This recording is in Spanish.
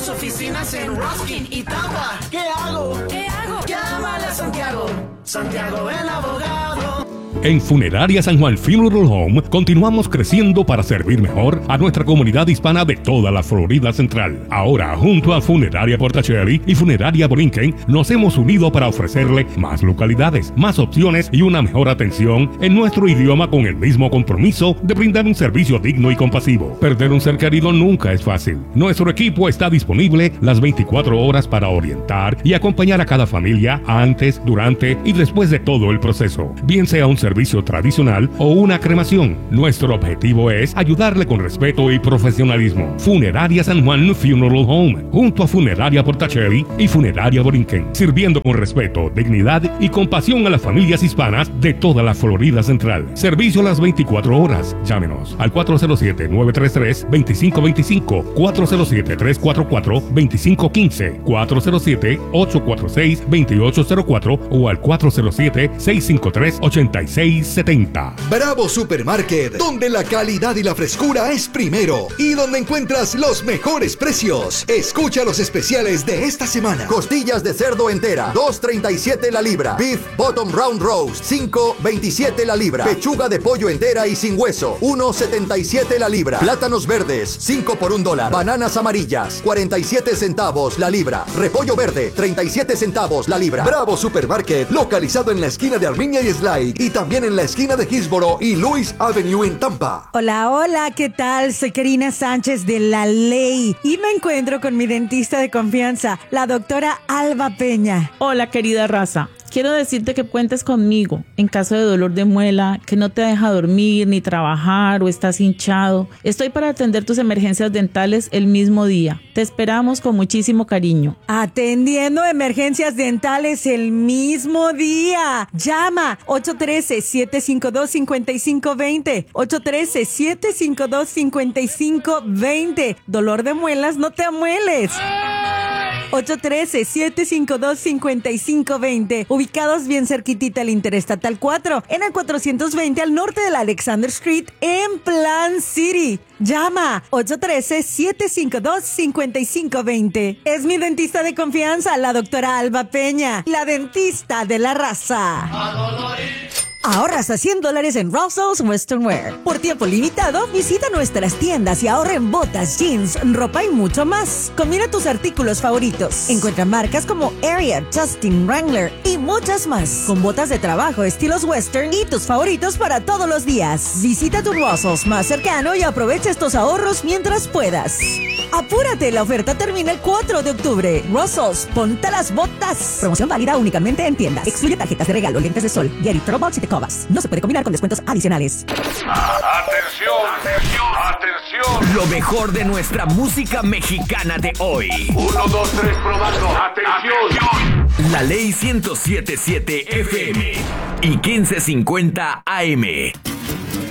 Tenemos oficinas en Ruskin y Tampa. ¿Qué hago? Llámale a Santiago. Santiago el abogado. En Funeraria San Juan Funeral Home continuamos creciendo para servir mejor a nuestra comunidad hispana de toda la Florida Central. Ahora, junto a Funeraria Portacelli y Funeraria Borinquen, nos hemos unido para ofrecerle más localidades, más opciones y una mejor atención en nuestro idioma, con el mismo compromiso de brindar un servicio digno y compasivo. Perder un ser querido nunca es fácil. Nuestro equipo está disponible las 24 horas para orientar y acompañar a cada familia antes, durante y después de todo el proceso, bien sea un servicio tradicional o una cremación. Nuestro objetivo es ayudarle con respeto y profesionalismo. Funeraria San Juan Funeral Home, junto a Funeraria Portacelli y Funeraria Borinquen, sirviendo con respeto, dignidad y compasión a las familias hispanas de toda la Florida Central. Servicio a las 24 horas. Llámenos al 407-933-2525, 407-344-2515, 407-846-2804 o al 407-653-8670. Bravo Supermarket, donde la calidad y la frescura es primero y donde encuentras los mejores precios. Escucha los especiales de esta semana. Costillas de cerdo entera, $2.37 la libra. Beef Bottom Round Roast, $5.27 la libra. Pechuga de pollo entera y sin hueso, $1.77 la libra. Plátanos verdes, 5 por $1. Bananas amarillas, 47 centavos la libra. Repollo verde, 37 centavos la libra. Bravo Supermarket, localizado en la esquina de Arminia y Slide y también en la esquina de Hillsboro y Lewis Avenue en Tampa. Hola, ¿qué tal? Soy Karina Sánchez de La Ley y me encuentro con mi dentista de confianza, la doctora Alba Peña. Hola, querida raza. Quiero decirte que cuentes conmigo en caso de dolor de muela, que no te deja dormir ni trabajar o estás hinchado. Estoy para atender tus emergencias dentales el mismo día. Te esperamos con muchísimo cariño. Atendiendo emergencias dentales el mismo día. Llama 813-752-5520. 813-752-5520. Dolor de muelas, no te amueles. 813-752-5520. Ubicados bien cerquitita al Interestatal 4, en el 420 al norte de la Alexander Street, en Plant City. Llama 813-752-5520. Es mi dentista de confianza, la doctora Alba Peña, la dentista de la raza. Ahorras a $100 en Russell's Western Wear. Por tiempo limitado, visita nuestras tiendas y ahorra en botas, jeans, ropa y mucho más. Combina tus artículos favoritos. Encuentra marcas como Ariat, Justin, Wrangler y muchas más. Con botas de trabajo estilos western y tus favoritos para todos los días. Visita tu Russell's más cercano y aprovecha estos ahorros mientras puedas. Apúrate, la oferta termina el 4 de octubre. Russell's, ponte las botas. Promoción válida únicamente en tiendas. Excluye tarjetas de regalo, lentes de sol, Gary Trobox y Tecovas. No se puede combinar con descuentos adicionales. ¡Atención! Lo mejor de nuestra música mexicana de hoy. 1, 2, 3, probando. ¡Atención! La Ley 107.7 FM y 1550 AM.